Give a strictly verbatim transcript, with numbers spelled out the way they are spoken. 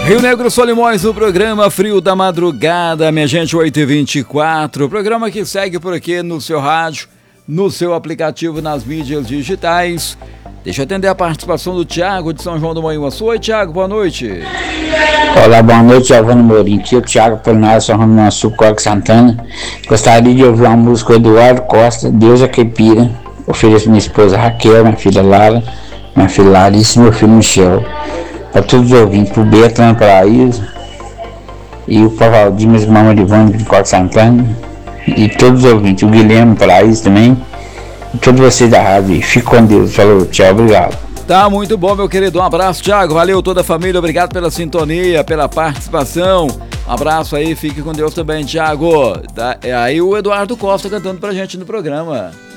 Rio Negro Solimões, o programa Frio da Madrugada, minha gente, oito e vinte e quatro. Programa que segue por aqui no seu rádio, no seu aplicativo, nas mídias digitais. Deixa eu atender a participação do Tiago de São João do Manhuaçu. Oi, Tiago, boa noite. Olá, boa noite, Giovanni Mourinho. Aqui é o Tiago Polinário, São João do Manhuaçu, Corque Santana. Gostaria de ouvir uma música do Eduardo Costa, Deus é Caipira. Ofereço minha esposa Raquel, minha filha Lara, minha filha Larissa e meu filho Michel. Para todos os ouvintes, para o Bertrand Paraíso e o Pavaldir, mesmo Mama de Vânia de Corte Santana, e todos os ouvintes, o Guilherme Paraíso também, e todos vocês da rádio. Fique com Deus. Falou, tchau, obrigado. Tá muito bom, meu querido. Um abraço, Thiago. Valeu toda a família. Obrigado pela sintonia, pela participação. Um abraço aí, fique com Deus também, Thiago. Tá, é aí o Eduardo Costa cantando pra gente no programa.